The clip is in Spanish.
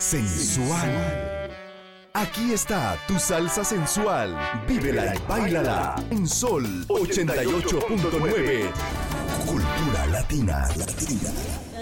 sensual. Aquí está tu salsa sensual. Vívela y báilala en Sol 88.9. Cultura latina.